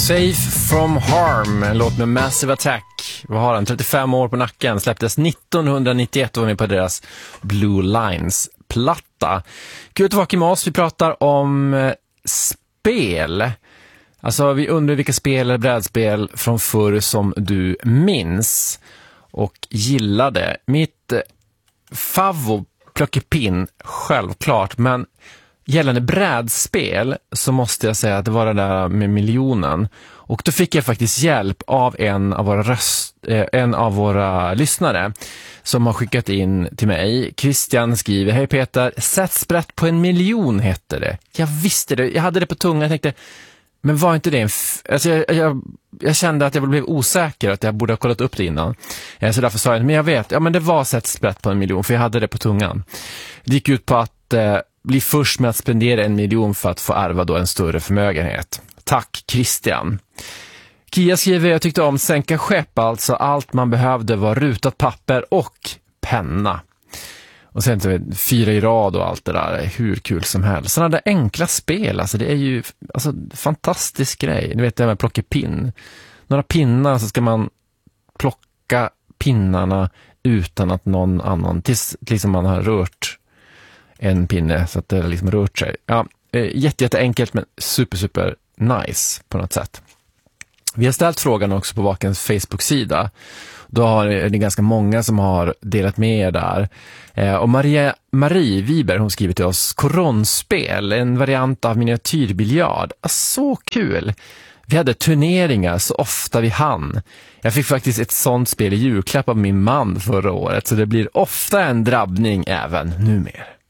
Safe from Harm, en låt med Massive Attack. Vad har den? 35 år på nacken. Släpptes 1991 och var med på deras Blue Lines-platta. Kul att vara med oss. Vi pratar om spel. Alltså vi undrar vilka spel eller brädspel från förr som du minns och gillade. Mitt favvo plockepinn, självklart, men gällande brädspel så måste jag säga att det var det där med miljonen. Och då fick jag faktiskt hjälp av en av våra lyssnare som har skickat in till mig. Christian skriver: Hej Peter, sätt sprätt på 1 miljon heter det. Jag visste det, jag hade det på tungan. Jag tänkte, men var inte det alltså jag kände att jag blev osäker, att jag borde ha kollat upp det innan. Så därför sa jag, men jag vet, ja men det var sätt sprätt på 1 miljon, för jag hade det på tungan. Det gick ut på att bli först med att spendera 1 miljon för att få ärva då en större förmögenhet. Tack Christian. Kia skriver: jag tyckte om sänka skepp, alltså allt man behövde var rutat papper och penna. Och sen 4 i rad och allt det där, hur kul som helst. Sådana där enkla spel, alltså det är ju alltså fantastisk grej. Ni vet det här med plocka pinn. Några pinnar, så ska man plocka pinnarna utan att någon annan, tills liksom man har rört en pinne så att det liksom rört sig. Ja, jätteenkelt men super nice på något sätt. Vi har ställt frågan också på Vakens Facebook-sida. Då har det ganska många som har delat med er där. Och Marie Wiber, hon skriver till oss: koronspel, en variant av miniatyrbiljard. Så kul! Vi hade turneringar så ofta vi hann. Jag fick faktiskt ett sånt spel i julklapp av min man förra året, så det blir ofta en drabbning även numera.